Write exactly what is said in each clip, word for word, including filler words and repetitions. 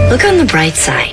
Look on the bright side.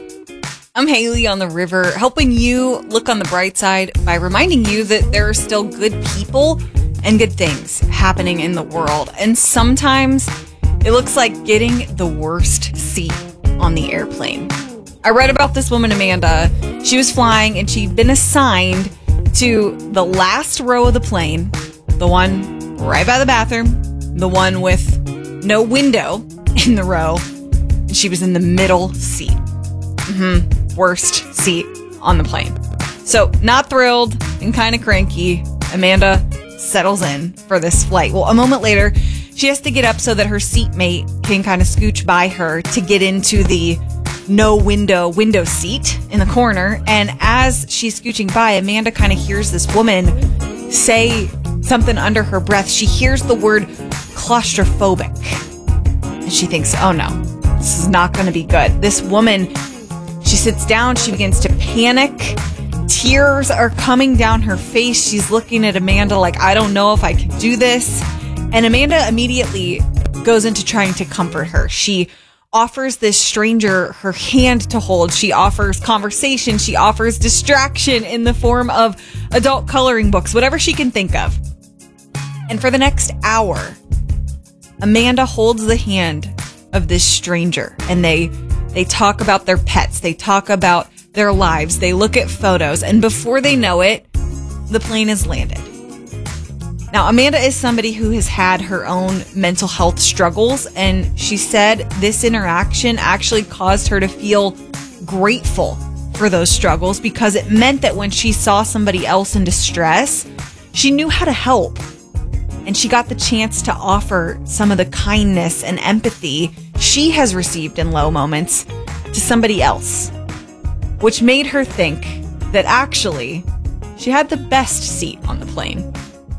I'm Haley on the River, helping you look on the bright side by reminding you that there are still good people and good things happening in the world. And sometimes it looks like getting the worst seat on the airplane. I read about this woman, Amanda. She was flying and she'd been assigned to the last row of the plane, the one right by the bathroom, the one with no window in the row. And she was in the middle seat. Mm-hmm. Worst seat on the plane. So not thrilled and kind of cranky, Amanda settles in for this flight. Well, a moment later, she has to get up so that her seatmate can kind of scooch by her to get into the no window window seat in the corner. And as she's scooching by, Amanda kind of hears this woman say something under her breath. She hears the word claustrophobic. And she thinks, oh no, this is not going to be good. This woman, she sits down, she begins to panic. Tears are coming down her face. She's looking at Amanda like, I don't know if I can do this. And Amanda immediately goes into trying to comfort her. She offers this stranger her hand to hold. She offers conversation. She offers distraction in the form of adult coloring books, whatever she can think of. And for the next hour, Amanda holds the hand of this stranger, and they they talk about their pets. They talk about their lives. They look at photos, and before they know it, the plane has landed. Now, Amanda is somebody who has had her own mental health struggles, and she said this interaction actually caused her to feel grateful for those struggles because it meant that when she saw somebody else in distress, she knew how to help. And she got the chance to offer some of the kindness and empathy she has received in low moments to somebody else, which made her think that actually she had the best seat on the plane.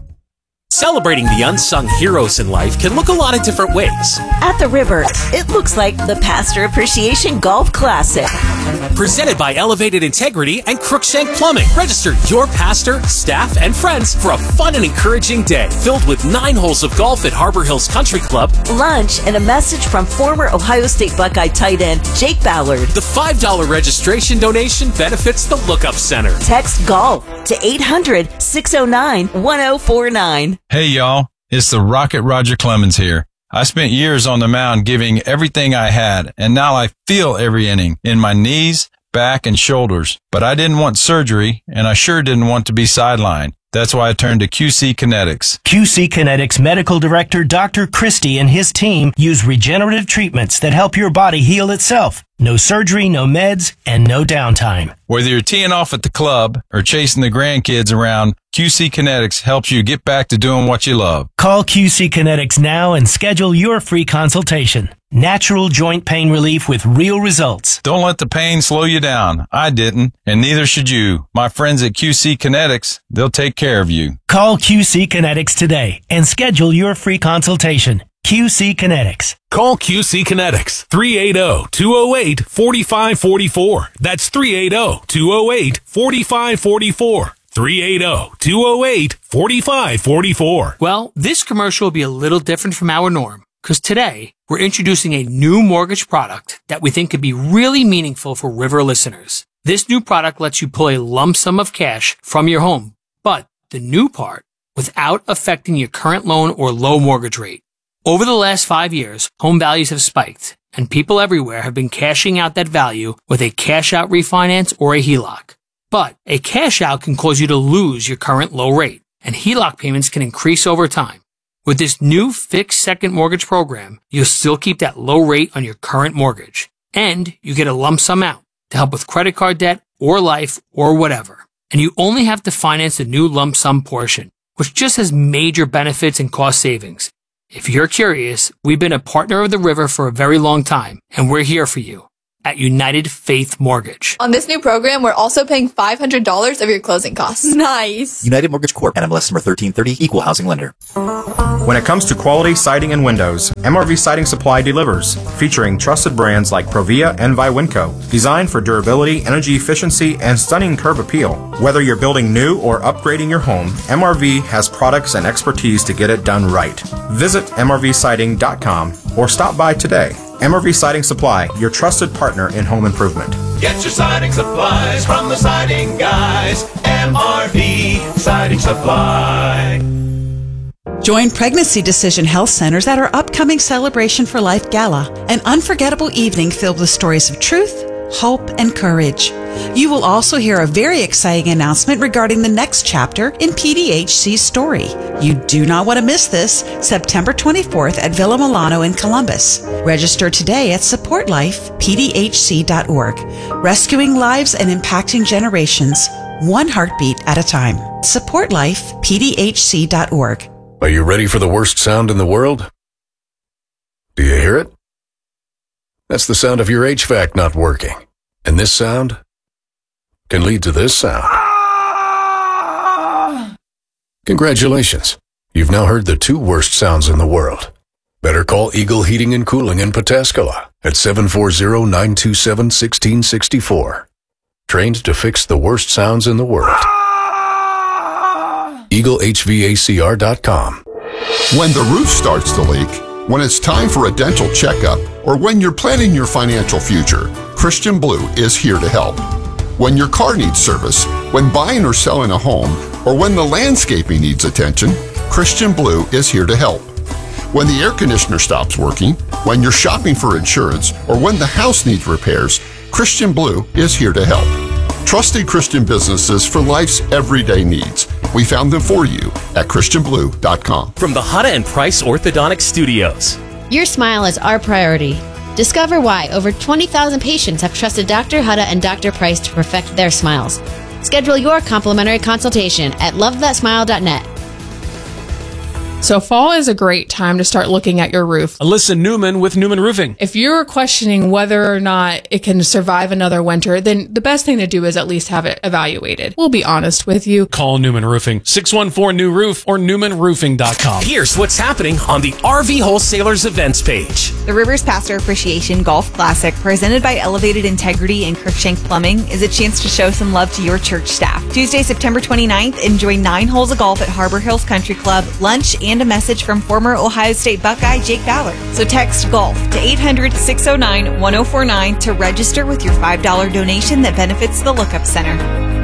Celebrating the unsung heroes in life can look a lot of different ways. At the River, it looks like the Pastor Appreciation Golf Classic. Presented by Elevated Integrity and Crookshank Plumbing. Register your pastor, staff, and friends for a fun and encouraging day filled with nine holes of golf at Harbor Hills Country Club, lunch, and a message from former Ohio State Buckeye tight end Jake Ballard. The five dollars registration donation benefits the Lookup Center. Text GOLF to eight hundred, six oh nine, one oh four nine. Hey y'all, it's the Rocket Roger Clemens here. I spent years on the mound giving everything I had, and now I feel every inning in my knees, back, and shoulders. But I didn't want surgery, and I sure didn't want to be sidelined. That's why I turned to Q C Kinetics. Q C Kinetics Medical Director Doctor Christie and his team use regenerative treatments that help your body heal itself. No surgery, no meds, and no downtime. Whether you're teeing off at the club or chasing the grandkids around, Q C Kinetics helps you get back to doing what you love. Call Q C Kinetics now and schedule your free consultation. Natural joint pain relief with real results. Don't let the pain slow you down. I didn't, and neither should you. My friends at Q C Kinetics, they'll take care of you. Call Q C Kinetics today and schedule your free consultation. Q C Kinetics. Call Q C Kinetics, three eight zero, two oh eight, four five four four. That's three eight zero, two oh eight, four five four four. three eight zero, two oh eight, four five four four. Well, this commercial will be a little different from our norm, because today we're introducing a new mortgage product that we think could be really meaningful for River listeners. This new product lets you pull a lump sum of cash from your home, but the new part, without affecting your current loan or low mortgage rate. Over the last five years, home values have spiked, and people everywhere have been cashing out that value with a cash-out refinance or a H E L O C. But a cash-out can cause you to lose your current low rate, and H E L O C payments can increase over time. With this new fixed second mortgage program, you'll still keep that low rate on your current mortgage, and you get a lump sum out to help with credit card debt or life or whatever. And you only have to finance the new lump sum portion, which just has major benefits and cost savings. If you're curious, we've been a partner of the River for a very long time, and we're here for you at United Faith Mortgage. On this new program, we're also paying five hundred dollars of your closing costs. Nice. United Mortgage Corp. N M L S number thirteen thirty, Equal Housing Lender. When it comes to quality siding and windows, M R V Siding Supply delivers, featuring trusted brands like Provia and Viwinco, designed for durability, energy efficiency, and stunning curb appeal. Whether you're building new or upgrading your home, M R V has products and expertise to get it done right. Visit M R V siding dot com or stop by today. M R V Siding Supply, your trusted partner in home improvement. Get your siding supplies from the siding guys. M R V Siding Supply. Join Pregnancy Decision Health Centers at our upcoming Celebration for Life Gala, an unforgettable evening filled with stories of truth, hope, and courage. You will also hear a very exciting announcement regarding the next chapter in P D H C's story. You do not want to miss this, September twenty-fourth at Villa Milano in Columbus. Register today at support life p d h c dot org. Rescuing lives and impacting generations, one heartbeat at a time. support life p d h c dot org. Are you ready for the worst sound in the world? Do you hear it? That's the sound of your H V A C not working. And this sound can lead to this sound. Congratulations. You've now heard the two worst sounds in the world. Better call Eagle Heating and Cooling in Pataskala at seven four zero, nine two seven, one six six four. Trained to fix the worst sounds in the world. eagle h v a c r dot com. When the roof starts to leak, when it's time for a dental checkup, or when you're planning your financial future, Christian Blue is here to help. When your car needs service, when buying or selling a home, or when the landscaping needs attention, Christian Blue is here to help. When the air conditioner stops working, when you're shopping for insurance, or when the house needs repairs, Christian Blue is here to help. Trusted Christian businesses for life's everyday needs. We found them for you at christian blue dot com. From the Hutta and Price Orthodontic Studios. Your smile is our priority. Discover why over twenty thousand patients have trusted Doctor Hutta and Doctor Price to perfect their smiles. Schedule your complimentary consultation at love that smile dot net. So fall is a great time to start looking at your roof. Alyssa Newman with Newman Roofing. If you're questioning whether or not it can survive another winter, then the best thing to do is at least have it evaluated. We'll be honest with you. Call Newman Roofing, six one four new roof or newman roofing dot com. Here's what's happening on the R V Wholesalers events page. The Rivers Pastor Appreciation Golf Classic, presented by Elevated Integrity and Crookshank Plumbing, is a chance to show some love to your church staff. Tuesday, September twenty-ninth, enjoy nine holes of golf at Harbor Hills Country Club, lunch, and a message from former Ohio State Buckeye Jake Ballard. So text GOLF to eight hundred, six oh nine, one oh four nine to register with your five dollars donation that benefits the Lookup Center.